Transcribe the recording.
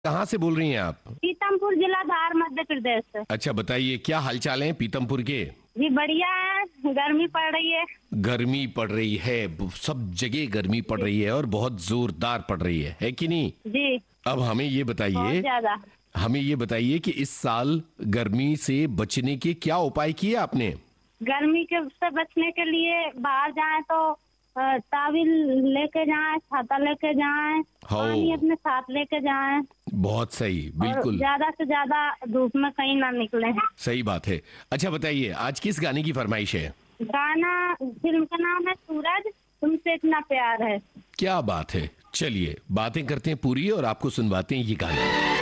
कहाँ से बोल रही हैं आप? पीतमपुर जिला धार मध्य प्रदेश से। अच्छा बताइए, क्या हालचाल है पीतमपुर के? जी बढ़िया है, गर्मी पड़ रही है। गर्मी पड़ रही है, सब जगह गर्मी पड़ रही है और बहुत जोरदार पड़ रही है कि नहीं? जी अब हमें ये बहुत बताइए, ज्यादा। कि इस साल गर्मी से बचने के क्या उपाय किए आपने? गर्मी के से बचने के लिए बाहर जाएं तो तावील लेके जाएं, छाता लेके जाएं, पानी अपने साथ लेके जाएं। बहुत सही, और बिल्कुल ज्यादा से ज्यादा धूप में कहीं ना निकले। सही बात है। अच्छा बताइए, आज किस गाने की फरमाइश है? गाना फिल्म का नाम है सूरज, तुमसे इतना प्यार है। क्या बात है, चलिए बातें करते हैं पूरी और आपको सुनवाते हैं ये गाना।